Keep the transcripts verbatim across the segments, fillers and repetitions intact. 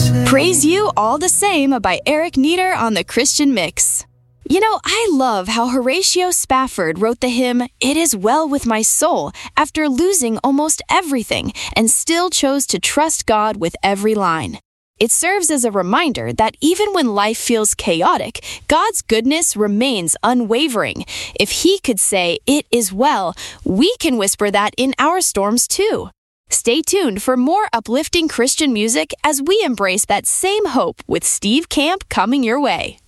Praise You All the Same by Eric Nieder on the Christian Mix. You know, I love how Horatio Spafford wrote the hymn, "It Is Well With My Soul," after losing almost everything and still chose to trust God with every line. It serves as a reminder that even when life feels chaotic, God's goodness remains unwavering. If He could say, "It is well," we can whisper that in our storms too. Stay tuned for more uplifting Christian music as we embrace that same hope with Steve Camp coming your way.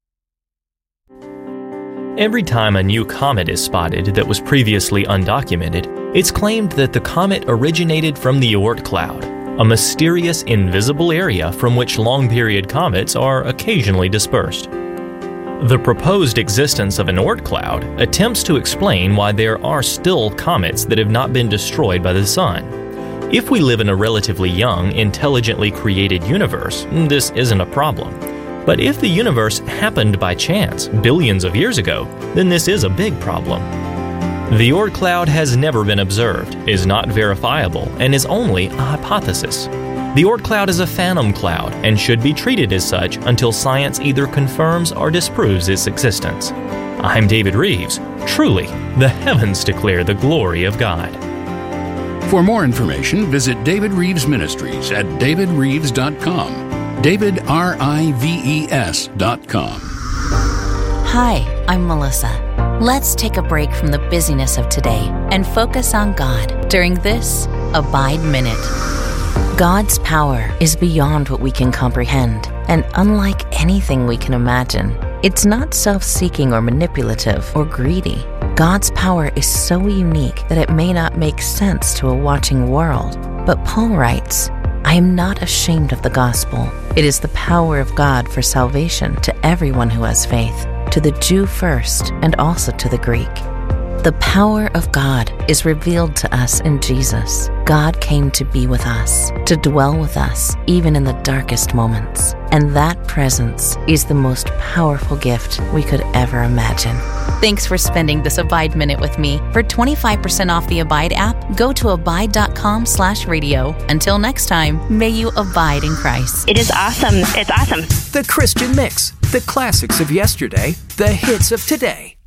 Every time a new comet is spotted that was previously undocumented, it's claimed that the comet originated from the Oort cloud, a mysterious invisible area from which long-period comets are occasionally dispersed. The proposed existence of an Oort cloud attempts to explain why there are still comets that have not been destroyed by the sun. If we live in a relatively young, intelligently created universe, this isn't a problem. But if the universe happened by chance billions of years ago, then this is a big problem. The Oort cloud has never been observed, is not verifiable, and is only a hypothesis. The Oort cloud is a phantom cloud and should be treated as such until science either confirms or disproves its existence. I'm David Reeves. Truly, the heavens declare the glory of God. For more information, visit David Reeves Ministries at david reeves dot com. David, R I V E S dot com. Hi, I'm Melissa. Let's take a break from the busyness of today and focus on God during this Abide Minute. God's power is beyond what we can comprehend, and unlike anything we can imagine, it's not self-seeking or manipulative or greedy. God's power is so unique that it may not make sense to a watching world. But Paul writes, "I am not ashamed of the gospel. It is the power of God for salvation to everyone who has faith, to the Jew first and also to the Greek." The power of God is revealed to us in Jesus. God came to be with us, to dwell with us, even in the darkest moments. And that presence is the most powerful gift we could ever imagine. Thanks for spending this Abide Minute with me. For twenty-five percent off the Abide app, go to abide.com slash radio. Until next time, may you abide in Christ. It is awesome. It's awesome. The Christian Mix. The classics of yesterday, the hits of today.